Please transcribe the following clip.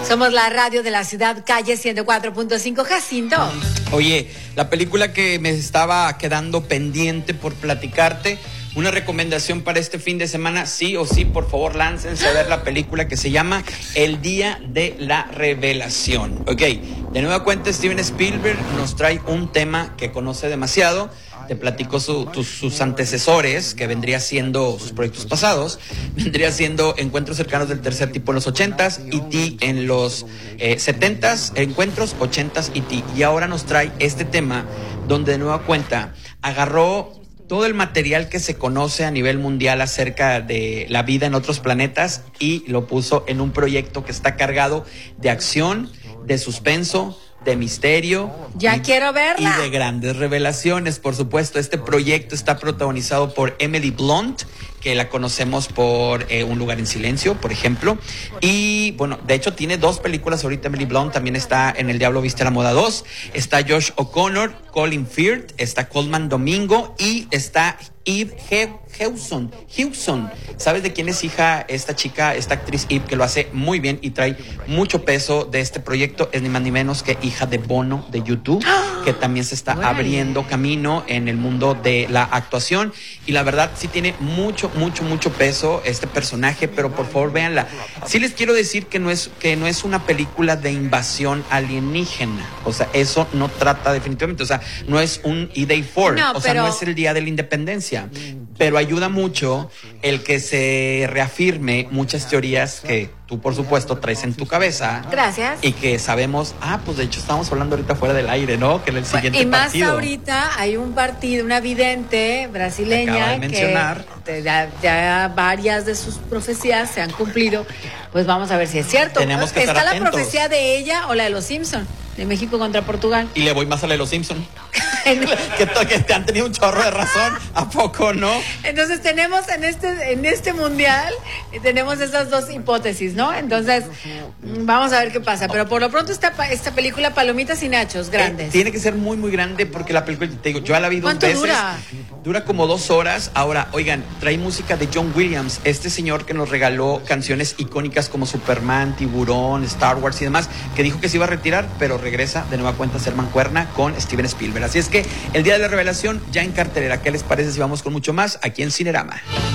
Somos la radio de la ciudad, calle 104.5, Jacinto. Oye, la película que me estaba quedando pendiente por platicarte, una recomendación para este fin de semana, sí o sí, por favor, láncense a ver la película que se llama El Día de la Revelación. Ok, de nueva cuenta Steven Spielberg nos trae un tema que conoce demasiado. Te platico sus antecesores, que vendría siendo sus proyectos pasados, vendría siendo Encuentros cercanos del tercer tipo en los 80s, E.T. en los 70s, Encuentros 80s, E.T. Y ahora nos trae este tema donde de nueva cuenta agarró todo el material que se conoce a nivel mundial acerca de la vida en otros planetas y lo puso en un proyecto que está cargado de acción, de suspenso, de misterio. Ya quiero verla. Y de grandes revelaciones, por supuesto. Este proyecto está protagonizado por Emily Blunt, que la conocemos por Un lugar en silencio, por ejemplo. Y bueno, de hecho tiene 2 películas ahorita Emily Blunt. También está en El Diablo Viste a la Moda 2. Está Josh O'Connor, Colin Firth, está Colman Domingo y está Eve Hewson. ¿Sabes de quién es hija esta chica, esta actriz Eve, que lo hace muy bien y trae mucho peso de este proyecto? Es ni más ni menos que hija de Bono de YouTube, que también se está abriendo camino en el mundo de la actuación. Y la verdad sí tiene mucho peso este personaje, pero por favor véanla. Sí les quiero decir que no es una película de invasión alienígena. O sea, eso no trata definitivamente. O sea, no es un E-Day 4. No, o sea, no es el Día de la Independencia. Pero ayuda mucho el que se reafirme muchas teorías que tú, por supuesto, traes en tu cabeza. Gracias. Y que sabemos, pues de hecho estamos hablando ahorita fuera del aire, ¿no? Que en el siguiente y más partido. Ahorita hay un partido, una vidente brasileña acaba de mencionar. que ya varias de sus profecías se han cumplido. Pues vamos a ver si es cierto. Tenemos que estar ¿Está atentos. La profecía de ella o la de los Simpson? De México contra Portugal. Y le voy más a la de los Simpson. que te han tenido un chorro de razón. ¿A poco no? Entonces tenemos en este mundial, tenemos esas 2 hipótesis, ¿no? Entonces, vamos a ver qué pasa. Pero por lo pronto esta película, palomitas y nachos, grandes. Tiene que ser muy grande porque la película, te digo, yo la vi 2 veces. ¿Cuánto dura? Dura como 2 horas. Ahora, oigan, trae música de John Williams, este señor que nos regaló canciones icónicas como Superman, Tiburón, Star Wars y demás, que dijo que se iba a retirar, pero regresa de nueva cuenta a ser mancuerna con Steven Spielberg. Así es que el Día de la Revelación ya en cartelera. ¿Qué les parece si vamos con mucho más aquí en Cinerama?